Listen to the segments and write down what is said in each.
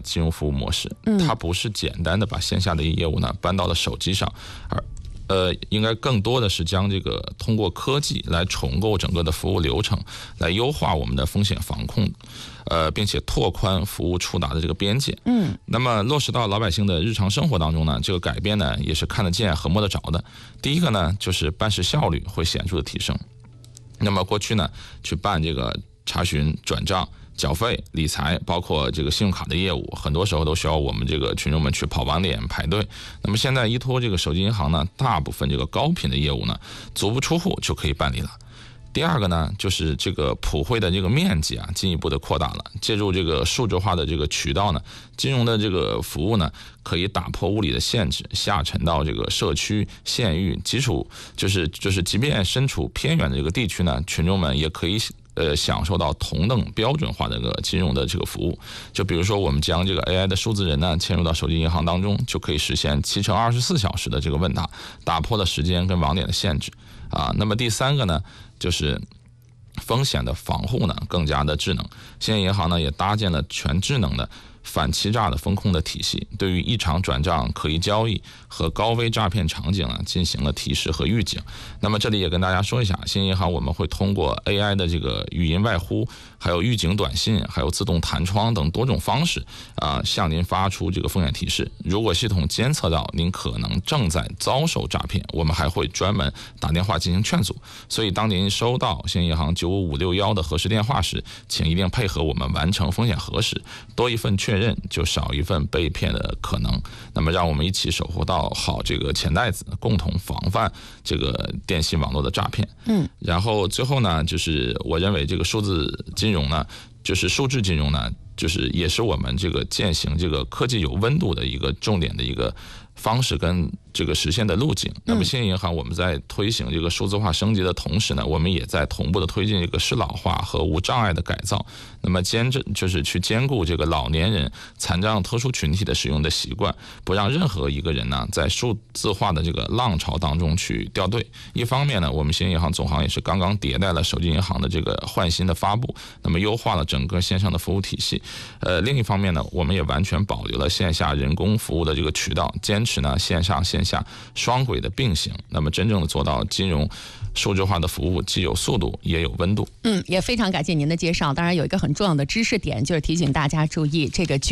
金融服务模式，它不是简单的把线下的业务呢搬到了手机上，应该更多的是将这个通过科技来重构整个的服务流程，来优化我们的风险防控，并且拓宽服务触达的这个边界。那么落实到老百姓的日常生活当中呢，这个改变呢也是看得见和摸得着的。第一个呢，就是办事效率会显著的提升。那么过去呢，去办这个查询、转账、缴费、理财，包括这个信用卡的业务，很多时候都需要我们这个群众们去跑网点排队。那么现在依托这个手机银行呢，大部分这个高频的业务呢，足不出户就可以办理了。第二个呢，就是这个普惠的这个面积啊，进一步的扩大了。借助这个数字化的这个渠道呢，金融的这个服务呢，可以打破物理的限制，下沉到这个社区、县域基础，就是即便身处偏远的这个地区呢，群众们也可以享受到同等标准化的这个金融的这个服务。就比如说，我们将这个 AI 的数字人呢嵌入到手机银行当中，就可以实现7×24小时的这个问答，打破了时间跟网点的限制啊。那么第三个呢，就是风险的防护呢更加的智能。现在银行呢也搭建了全智能的反欺诈的风控的体系，对于异常转账、可疑交易和高危诈骗场景进行了提示和预警。那么这里也跟大家说一下，新银行我们会通过 AI 的这个语音外呼，还有预警短信，还有自动弹窗等多种方式向您发出这个风险提示。如果系统监测到您可能正在遭受诈骗，我们还会专门打电话进行劝阻。所以当您收到新银行95561的核实电话时，请一定配合我们完成风险核实，多一份确认就少一份被骗的可能。那么让我们一起守护到好这个钱袋子，共同防范这个电信网络的诈骗。然后最后呢，就是我认为这个数字金融呢，就是数字金融呢，就是也是我们这个践行这个科技有温度的一个重点的一个方式跟这个实现的路径。那么新银行我们在推行这个数字化升级的同时呢，我们也在同步的推进这个适老化和无障碍的改造。那么就是去兼顾这个老年人、残障特殊群体的使用的习惯，不让任何一个人呢在数字化的这个浪潮当中去掉队。一方面呢，我们新银行总行也是刚刚迭代了手机银行的这个换新的发布，那么优化了整个线上的服务体系。另一方面呢，我们也完全保留了线下人工服务的这个渠道，坚持呢线上线下双轨的并行，那么真正的做到金融数字化的服务既有速度也有温度。 也非常感谢您的介绍。当然有一个很重要的知识点，就是提醒大家注意这个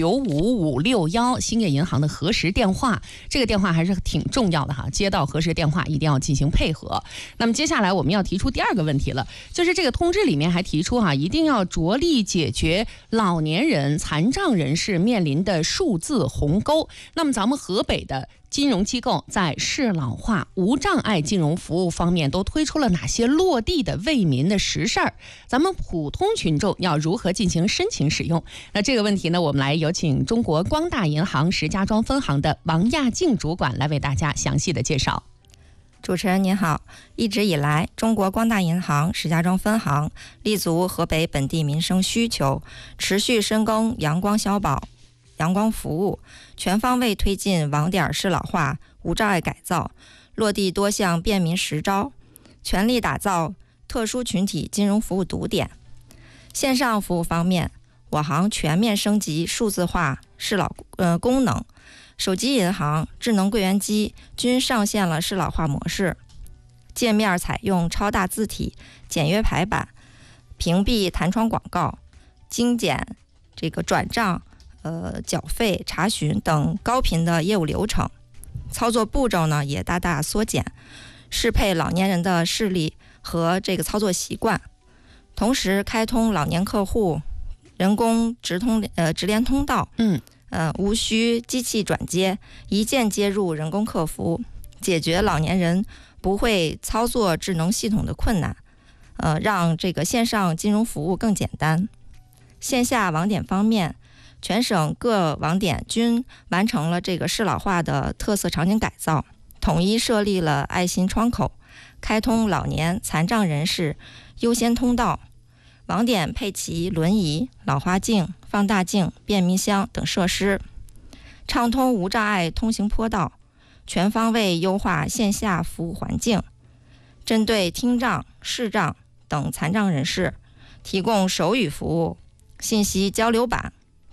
95561兴业银行的核实电话，这个电话还是挺重要的哈，接到核实电话一定要进行配合。那么接下来我们要提出第二个问题了，就是这个通知里面还提出一定要着力解决老年人、残障人士面临的数字鸿沟。那么咱们河北的金融机构在适老化、无障碍金融服务方面都推出了哪些落地的为民的实事儿？咱们普通群众要如何进行申请使用？那这个问题呢，我们来有请中国光大银行石家庄分行的王亚静主管来为大家详细的介绍。 主持人您好，一直以来，中国光大银行石家庄分行立足河北本地民生需求，持续深耕阳光消保、阳光服务，全方位推进网点适老化、无障碍改造，落地多项便民实招，全力打造特殊群体金融服务堵点。线上服务方面，我行全面升级数字化适老功能，手机银行、智能柜员机均上线了适老化模式，界面采用超大字体、简约排版，屏蔽弹窗广告，精简这个转账、缴费、查询等高频的业务流程，操作步骤呢也大大缩减，适配老年人的视力和这个操作习惯。同时开通老年客户人工直连通道，无需机器转接，一键接入人工客服，解决老年人不会操作智能系统的困难，让这个线上金融服务更简单。线下网点方面，全省各网点均完成了这个适老化的特色场景改造，统一设立了爱心窗口，开通老年残障人士优先通道，网点配齐轮椅、老花镜、放大镜、便民箱等设施，畅通无障碍通行坡道，全方位优化线下服务环境。针对听障、视障等残障人士，提供手语服务、信息交流版、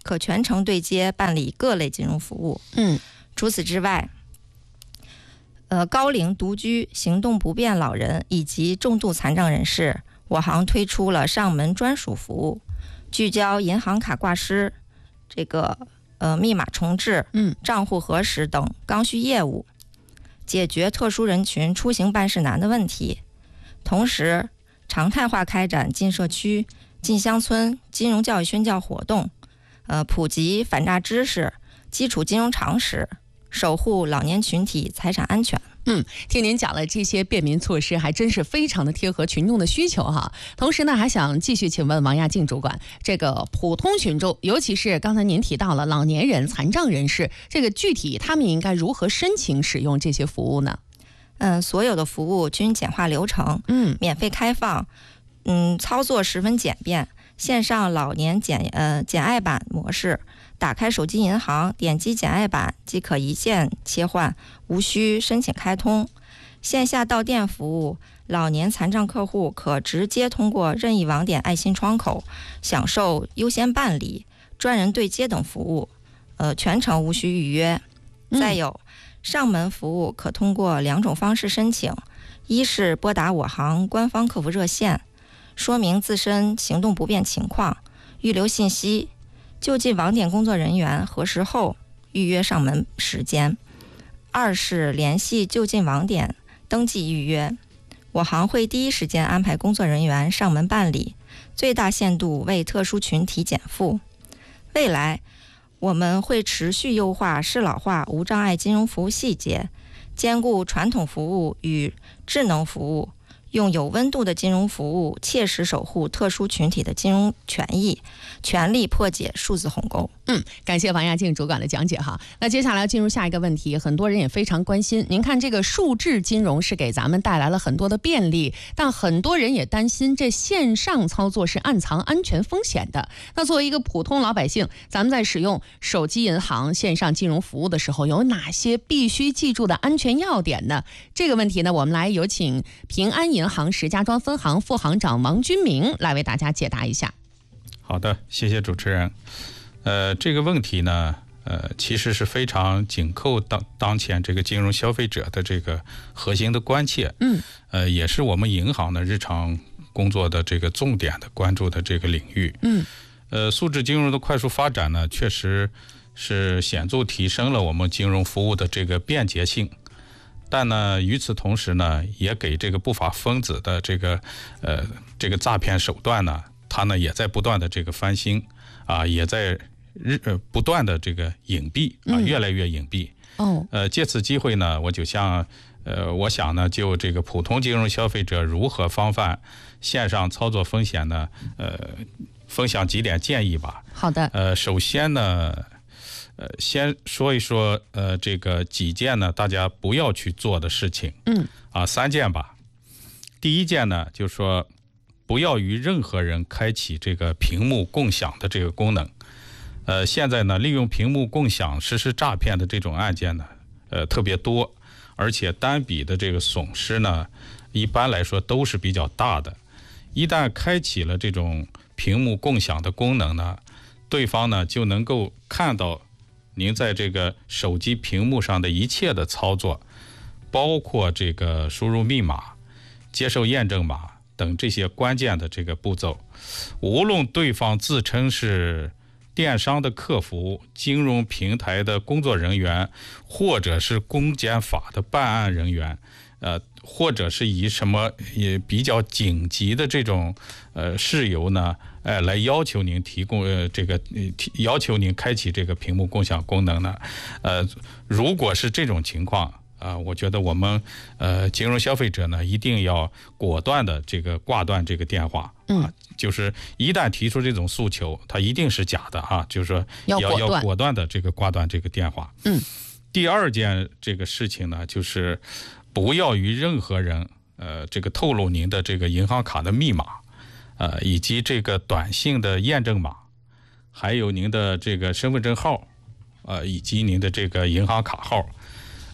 可全程对接办理各类金融服务。除此之外，高龄独居、行动不便老人以及重度残障人士，我行推出了上门专属服务，聚焦银行卡挂失、密码重置、账户核实等刚需业务，解决特殊人群出行办事难的问题。同时，常态化开展进社区、进乡村金融教育宣教活动，普及反诈知识、基础金融常识，守护老年群体财产安全。 听您讲了这些便民措施，还真是非常的贴合群众的需求哈。同时呢，还想继续请问王亚静主管，这个普通群众，尤其是刚才您提到了老年人、残障人士，这个具体他们应该如何申请使用这些服务呢？ 所有的服务均简化流程，免费开放，操作十分简便，线上老年简爱版模式。打开手机银行，点击简爱版即可一键切换，无需申请开通。线下到店服务，老年残障客户可直接通过任意网点爱心窗口享受优先办理、专人对接等服务，全程无需预约。再有，上门服务可通过2种方式申请：一是拨打我行官方客服热线，说明自身行动不便情况，预留信息。就近网点工作人员核实后预约上门时间。二是联系就近网点登记预约，我行会第一时间安排工作人员上门办理，最大限度为特殊群体减负。未来我们会持续优化适老化无障碍金融服务细节，兼顾传统服务与智能服务，用有温度的金融服务切实守护特殊群体的金融权益，全力破解数字鸿沟。 感谢王亚静主管的讲解哈。那接下来进入下一个问题，很多人也非常关心。您看，这个数字金融是给咱们带来了很多的便利，但很多人也担心这线上操作是暗藏安全风险的。那作为一个普通老百姓，咱们在使用手机银行线上金融服务的时候，有哪些必须记住的安全要点呢？这个问题呢，我们来有请平安银行石家庄分行副行长王军明来为大家解答一下。 好的，谢谢主持人。这个问题呢，其实是非常紧扣当前这个金融消费者的这个核心的关切，也是我们银行的日常工作的这个重点的关注的这个领域。数字金融的快速发展呢，确实是显著提升了我们金融服务的这个便捷性。但呢，与此同时呢，也给这个不法分子的这个诈骗手段呢，它呢也在不断的这个翻新啊，也在不断的这个隐蔽啊，越来越隐蔽。借此机会呢，我想呢，就这个普通金融消费者如何防范线上操作风险呢，分享几点建议吧。 好的。 首先呢，先说一说这个几件呢大家不要去做的事情。3件吧。第一件呢，就是说不要与任何人开启这个屏幕共享的这个功能。现在呢，利用屏幕共享实施诈骗的这种案件呢，特别多，而且单笔的这个损失呢，一般来说都是比较大的。一旦开启了这种屏幕共享的功能呢，对方呢就能够看到您在这个手机屏幕上的一切的操作，包括这个输入密码、接受验证码等这些关键的这个步骤。无论对方自称是电商的客服、金融平台的工作人员，或者是公检法的办案人员，或者是以什么也比较紧急的这种事由呢，来要求您提供要求您开启这个屏幕共享功能呢，如果是这种情况我觉得我们金融消费者呢一定要果断的这个挂断这个电话就是一旦提出这种诉求，它一定是假的就是说要果断的这个挂断这个电话。第二件这个事情呢，就是不要与任何人这个透露您的这个银行卡的密码以及这个短信的验证码，还有您的这个身份证号以及您的这个银行卡号。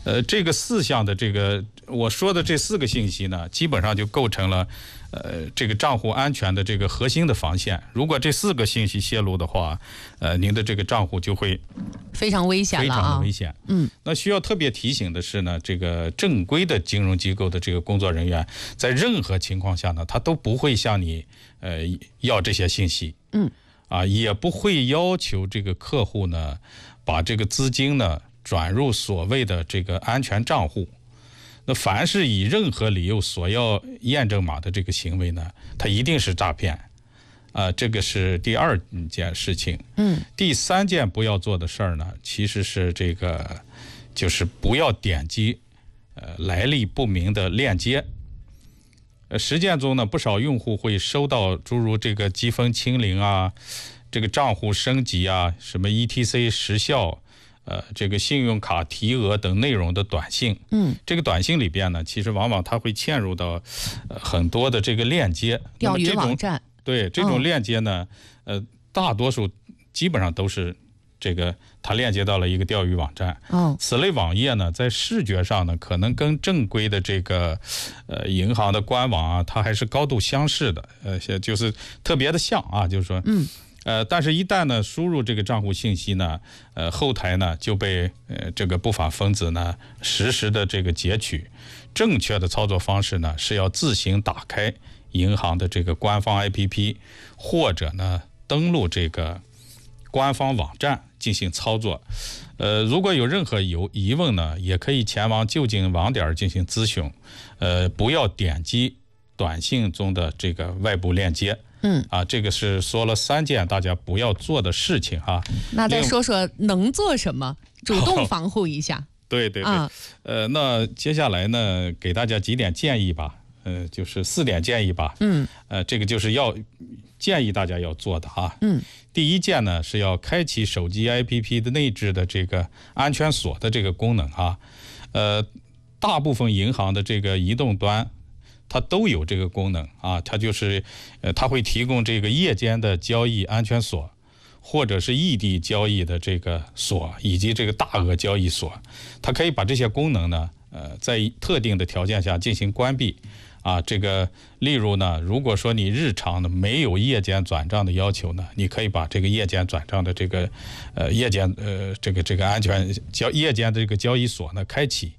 这个4项的这个我说的这4个信息呢，基本上就构成了这个账户安全的这个核心的防线。如果这4个信息泄露的话，您的这个账户就会非常危险了， 非常的危险。那需要特别提醒的是呢，这个正规的金融机构的这个工作人员，在任何情况下呢，他都不会向你要这些信息。也不会要求这个客户呢，把这个资金呢转入所谓的这个安全账户。那凡是以任何理由索要验证码的这个行为呢，它一定是诈骗。这个是第2件事情。第3件不要做的事儿呢，其实是这个，就是不要点击来历不明的链接。实践中呢，不少用户会收到诸如这个积分清零啊，这个账户升级啊，什么 ETC 时效，这个信用卡提额等内容的短信。这个短信里边呢，其实往往它会嵌入到很多的这个链接， 钓鱼网站。 对，这种链接呢，大多数基本上都是这个它链接到了一个钓鱼网站。此类网页呢，在视觉上呢，可能跟正规的这个银行的官网啊，它还是高度相似的，就是特别的像啊，就是说，但是一旦呢输入这个账户信息呢，后台呢就被这个不法分子呢实时的这个截取。正确的操作方式呢，是要自行打开银行的这个官方 APP， 或者呢登录这个官方网站进行操作。如果有任何疑问呢，也可以前往就近网点进行咨询。不要点击短信中的这个外部链接。这个是说了3件大家不要做的事情啊。 那再说说能做什么，主动防护一下。 对。那接下来呢，给大家几点建议吧。就是4点建议吧。这个就是要建议大家要做的啊。第1件呢，是要开启手机 APP 的内置的这个安全锁的这个功能啊。大部分银行的这个移动端它都有这个功能啊。它就是它会提供这个夜间的交易安全锁，或者是异地交易的这个锁，以及这个大额交易锁。它可以把这些功能呢在特定的条件下进行关闭。这个例如呢，如果说你日常的没有夜间转账的要求呢，你可以把这个夜间转账的这个夜间这个安全夜间的这个交易所呢开启。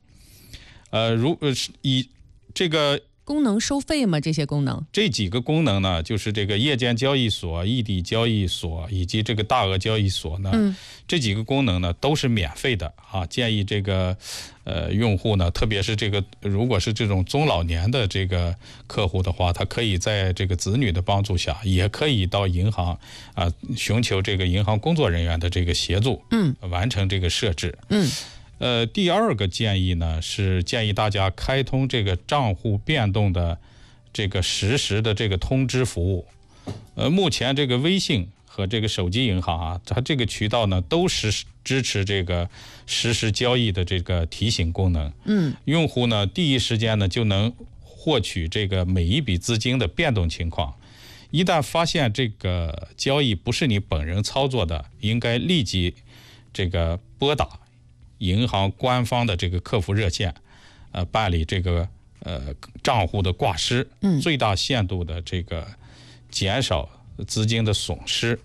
以这个功能收费吗？这些功能？ 这几个功能呢，就是这个夜间交易所、异地交易所以及这个大额交易所呢，这几个功能呢都是免费的啊。建议这个用户呢，特别是这个如果是这种中老年的这个客户的话，他可以在这个子女的帮助下，也可以到银行寻求这个银行工作人员的这个协助，完成这个设置。第2个建议呢，是建议大家开通这个账户变动的这个实时的这个通知服务。目前这个微信和这个手机银行啊，它这个渠道呢都是支持这个实时交易的这个提醒功能。用户呢第一时间呢就能获取这个每一笔资金的变动情况。一旦发现这个交易不是你本人操作的，应该立即这个拨打银行官方的这个客服热线，办理这个账户的挂失，最大限度的这个减少资金的损失。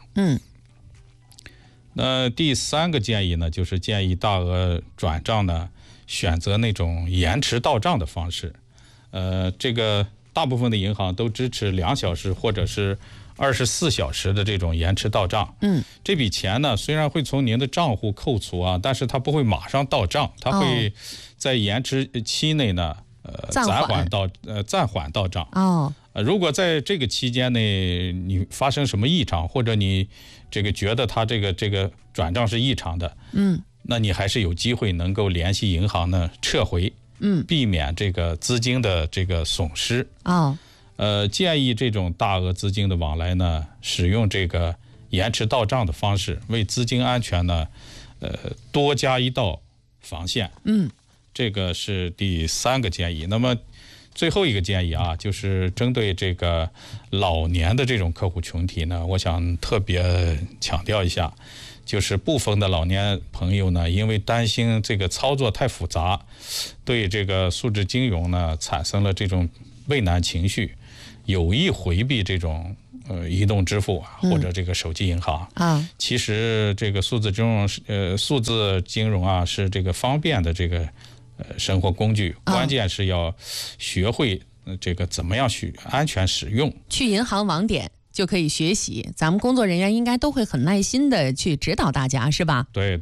那第3个建议呢，就是建议大额转账呢选择那种延迟到账的方式。这个大部分的银行都支持2小时或者是24小时的这种延迟到账。这笔钱呢虽然会从您的账户扣除啊，但是它不会马上到账，它会在延迟期内呢暂缓到账。如果在这个期间内你发生什么异常，或者你这个觉得它这个转账是异常的，那你还是有机会能够联系银行呢撤回，避免这个资金的这个损失。建议这种大额资金的往来呢，使用这个延迟到账的方式，为资金安全呢，多加一道防线。这个是第3个建议。那么最后一个建议啊，就是针对这个老年的这种客户群体呢，我想特别强调一下， 就是部分的老年朋友呢，因为担心这个操作太复杂，对这个数字金融呢产生了这种畏难情绪，有意回避这种移动支付或者这个手机银行其实这个数字金融啊是这个方便的这个生活工具，关键是要学会这个怎么样去安全使用。 去银行网点就可以学习，咱们工作人员应该都会很耐心的去指导大家，是吧？ 对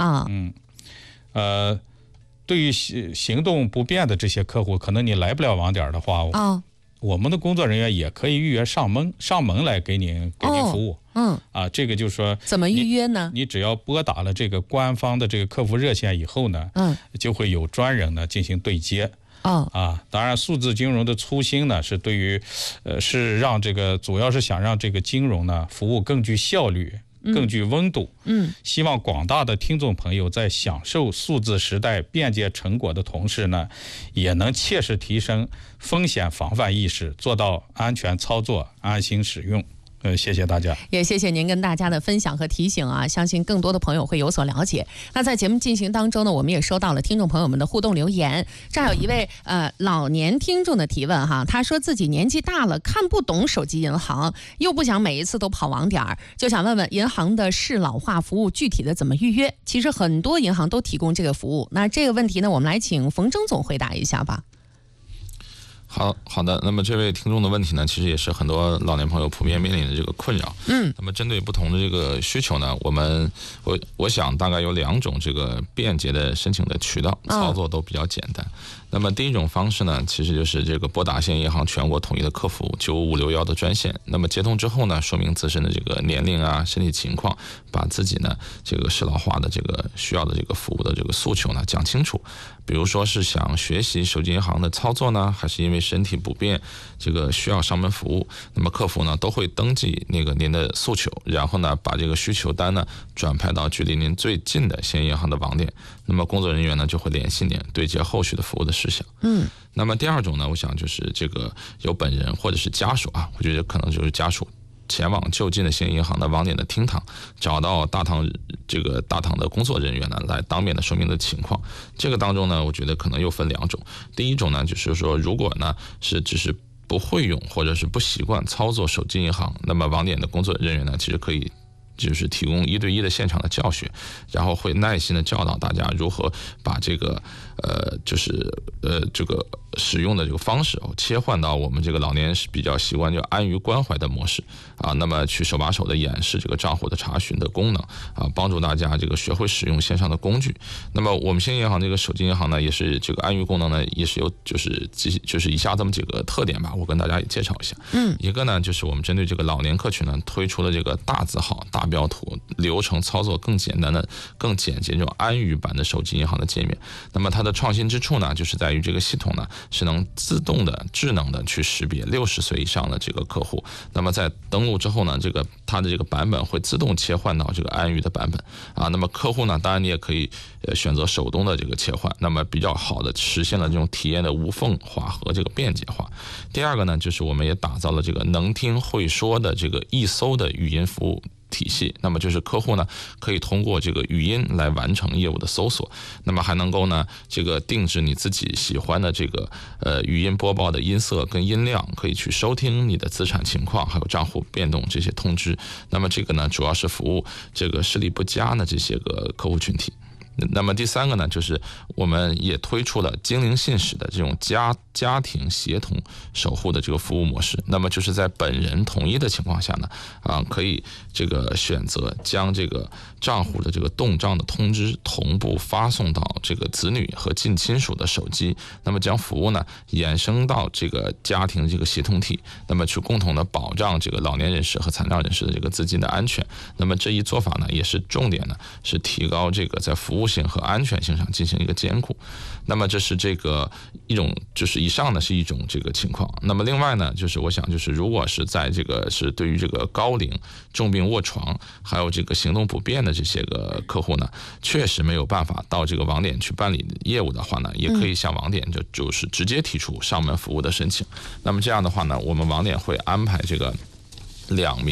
对于行动不便的这些客户，可能你来不了网点的话我们的工作人员也可以预约上门来给您服务。这个就是说怎么预约呢？ 你只要拨打了这个官方的这个客服热线以后呢，就会有专人呢进行对接。当然，数字金融的初心呢是对于，是让这个主要是想让这个金融呢服务更具效率、更具温度。希望广大的听众朋友在享受数字时代便捷成果的同时呢，也能切实提升风险防范意识，做到安全操作、安心使用。谢谢大家， 也谢谢您跟大家的分享和提醒啊！相信更多的朋友会有所了解。那在节目进行当中呢，我们也收到了听众朋友们的互动留言。这儿有一位老年听众的提问哈，他说自己年纪大了，看不懂手机银行，又不想每一次都跑网点，就想问问银行的适老化服务具体的怎么预约？其实很多银行都提供这个服务。那这个问题呢，我们来请冯征总回答一下吧。 好的，那么这位听众的问题呢，其实也是很多老年朋友普遍面临的这个困扰。那么针对不同的这个需求呢，我想大概有2种这个便捷的申请的渠道，操作都比较简单。那么第一种方式呢，其实就是这个拨打现银行全国统一的客服95561的专线。那么接通之后呢，说明自身的这个年龄啊、身体情况，把自己呢这个适老化的这个需要的这个服务的这个诉求呢讲清楚。比如说是想学习手机银行的操作呢，还是因为身体不便这个需要上门服务，那么客服呢都会登记那个您的诉求，然后呢把这个需求单呢转派到距离您最近的现银行的网点，那么工作人员呢就会联系您，对接后续的服务的事项。那么第二种呢，我想就是这个由本人或者是家属我觉得可能就是家属前往就近的现银行的网点的厅堂，找到大堂的工作人员呢，来当面的说明的情况。这个当中呢，我觉得可能又分2种。第一种呢，就是说如果呢是只是不会用或者是不习惯操作手机银行，那么网点的工作人员呢，其实可以就是提供1对1的现场的教学，然后会耐心的教导大家如何把这个这个使用的这个方式切换到我们这个老年人比较习惯就安于关怀的模式那么去手把手的演示这个账户的查询的功能帮助大家这个学会使用线上的工具。那么我们现银行这个手机银行呢，也是这个安于功能呢，也是有就是以下这么几个特点吧，我跟大家也介绍一下。一个呢，就是我们针对这个老年客群呢，推出了这个大字号、大标图、流程操作更简单的、更简洁这种安于版的手机银行的界面。那么它的创新之处呢，就是在于这个系统呢是能自动的、智能的去识别60岁以上的这个客户。那么在登录之后呢，它的这个版本会自动切换到这个安于的版本那么客户呢，当然你也可以选择手动的这个切换，那么比较好的实现了这种体验的无缝化和这个便捷化。第二个呢，就是我们也打造了这个能听会说的这个易搜的语音服务体系，那么就是客户呢可以通过这个语音来完成业务的搜索，那么还能够呢这个定制你自己喜欢的这个语音播报的音色跟音量，可以去收听你的资产情况还有账户变动这些通知。那么这个呢主要是服务这个视力不佳的这些个客户群体。那么第3个呢，就是我们也推出了精灵信使的这种家庭协同守护的这个服务模式。那么就是在本人同意的情况下呢，可以这个选择将这个账户的这个动账的通知同步发送到这个子女和近亲属的手机，那么将服务呢衍生到这个家庭这个协同体，那么去共同的保障这个老年人士和残障人士的这个资金的安全。那么这一做法呢，也是重点呢是提高这个在服务性和安全性上进行一个兼顾。那么这是这个一种，就是以上呢是一种这个情况。那么另外呢，就是我想就是如果是在这个是对于这个高龄、重病卧床还有这个行动不便的这些个客户呢，确实没有办法到这个网点去办理业务的话呢，也可以向网点就是直接提出上门服务的申请。那么这样的话呢，我们网点会安排这个2名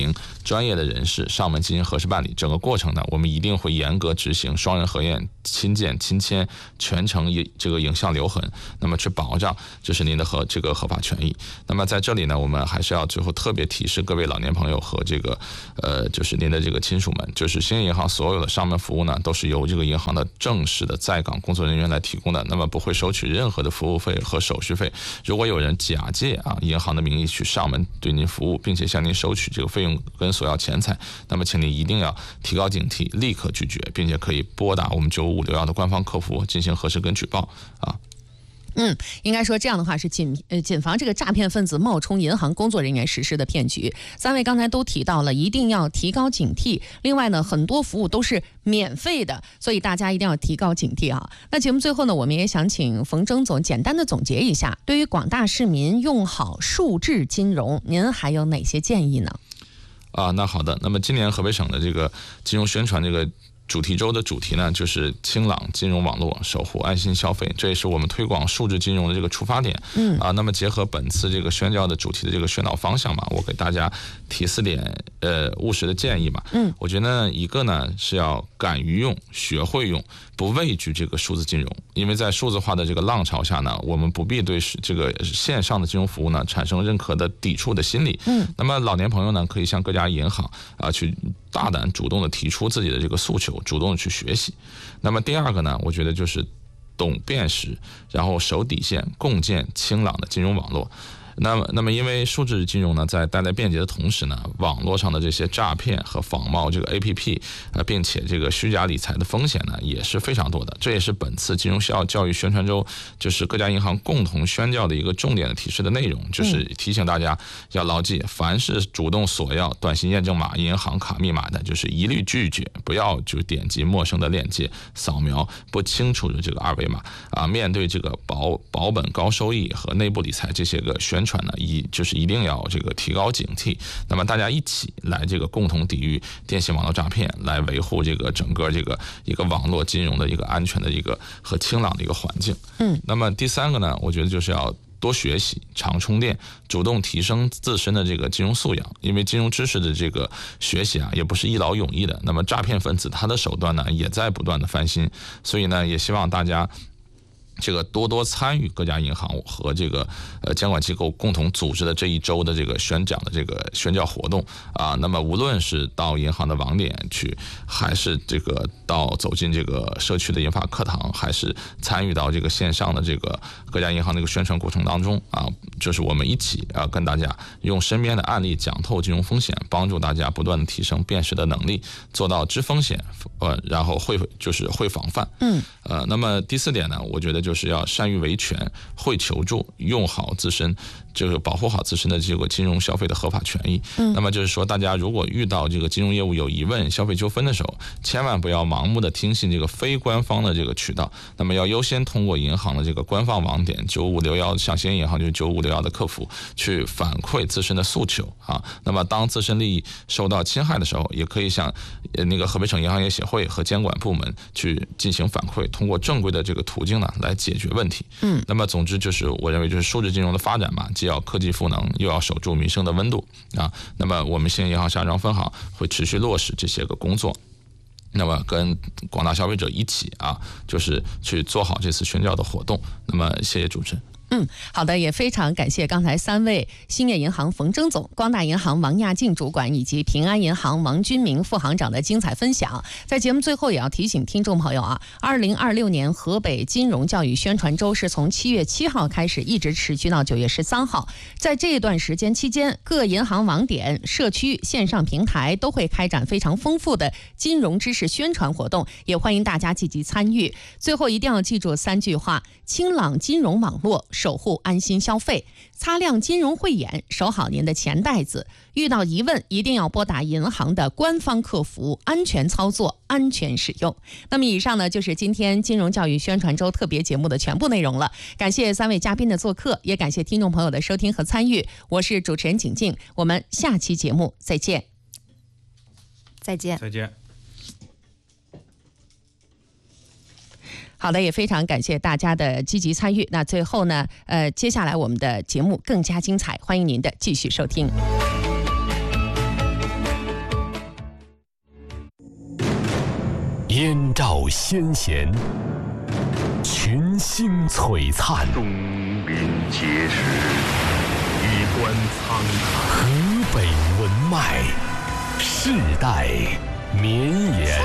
专业的人士上门进行核实办理。整个过程呢，我们一定会严格执行双人核验、亲见亲签，全程这个影像留痕，那么去保障就是您的这个合法权益。那么在这里呢，我们还是要最后特别提示各位老年朋友和这个就是您的这个亲属们，就是兴业银行所有的上门服务呢，都是由这个银行的正式的在岗工作人员来提供的，那么不会收取任何的服务费和手续费。如果有人假借银行的名义去上门对您服务，并且向您收取这个费用跟索要钱财，那么请您一定要提高警惕，立刻拒绝，并且可以拨打我们95561的官方客服进行核实跟举报应该说这样的话是谨防这个诈骗分子冒充银行工作人员实施的骗局。3位刚才都提到了，一定要提高警惕。另外呢，很多服务都是免费的，所以大家一定要提高警惕啊。那节目最后呢，我们也想请冯征总简单的总结一下，对于广大市民用好数字金融，您还有哪些建议呢？ 那好的，那么今年河北省的这个金融宣传这个主题周的主题呢，就是清朗金融网络，守护安心消费，这也是我们推广数字金融的这个出发点。那么结合本次这个宣教的主题的这个宣导方向嘛，我给大家提4点务实的建议嘛。我觉得呢，一个呢是要敢于用，学会用，不畏惧这个数字金融，因为在数字化的这个浪潮下呢，我们不必对这个线上的金融服务呢产生任何的抵触的心理。那么老年朋友呢，可以向各家银行去大胆主动的提出自己的这个诉求，主动的去学习。那么第二个呢，我觉得就是懂辨识，然后守底线，共建清朗的金融网络。那么因为数字金融呢，在带来便捷的同时呢，网络上的这些诈骗和仿冒这个 APP，并且这个虚假理财的风险呢，也是非常多的。这也是本次金融教育宣传周，就是各家银行共同宣教的一个重点的提示的内容，就是提醒大家要牢记，凡是主动索要短信验证码、银行卡密码的，就是一律拒绝，不要就点击陌生的链接，扫描不清楚的这个二维码面对这个保本高收益和内部理财这些个宣传呢，就是一定要这个提高警惕。那么大家一起来这个共同抵御电信网络诈骗，来维护这个整个这个一个网络金融的一个安全的一个和清朗的一个环境。那么第3个呢，我觉得就是要多学习，常充电，主动提升自身的这个金融素养。因为金融知识的这个学习也不是一劳永逸的。那么诈骗分子他的手段呢，也在不断的翻新，所以呢，也希望大家这个多多参与各家银行和这个监管机构共同组织的这一周的这个宣讲的这个宣教活动那么无论是到银行的网点去，还是这个走进这个社区的银发课堂，还是参与到这个线上的这个各家银行的一个宣传过程当中就是我们一起跟大家用身边的案例讲透金融风险，帮助大家不断的提升辨识的能力，做到知风险然后会防范。那么第4点呢，我觉得就是要善于维权，会求助，用好自身，这个保护好自身的这个金融消费的合法权益。那么就是说，大家如果遇到这个金融业务有疑问、消费纠纷的时候，千万不要盲目的听信这个非官方的这个渠道，那么要优先通过银行的这个官方网点9561，像兴业银行就是9561的客服去反馈自身的诉求那么当自身利益受到侵害的时候，也可以向那个河北省银行业协会和监管部门去进行反馈，通过正规的这个途径呢来解决问题。那么总之就是我认为就是数字金融的发展嘛，既要科技赋能，又要守住民生的温度那么我们兴业银行石家庄分行会持续落实这些个工作，那么跟广大消费者一起就是去做好这次宣教的活动。那么谢谢主持人。 好的，也非常感谢刚才3位兴业银行冯征总、光大银行王亚静主管以及平安银行王军明副行长的精彩分享。在节目最后也要提醒听众朋友2026年河北金融教育宣传周是从7月7号开始，一直持续到9月13号。在这一段时间期间，各银行网点、社区、线上平台都会开展非常丰富的金融知识宣传活动，也欢迎大家积极参与。最后一定要记住3句话：清朗金融网络，守护安心消费，擦亮金融慧眼，守好您的钱袋子。遇到疑问一定要拨打银行的官方客服，安全操作，安全使用。那么以上呢，就是今天金融教育宣传周特别节目的全部内容了。感谢3位嘉宾的做客，也感谢听众朋友的收听和参与。我是主持人景静，我们下期节目再见。 再见。 再见。 好的，也非常感谢大家的积极参与。那最后呢，接下来我们的节目更加精彩，欢迎您的继续收听。 燕赵先贤，群星璀璨， 东临碣石，衣冠苍苍。 河北文脉，世代绵延。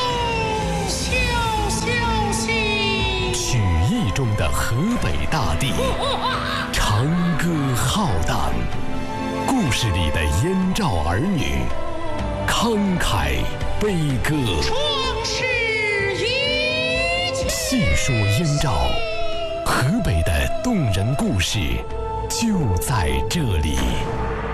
曲艺中的河北大地，长歌浩荡；故事里的燕赵儿女，慷慨悲歌。细说燕赵，河北的动人故事就在这里。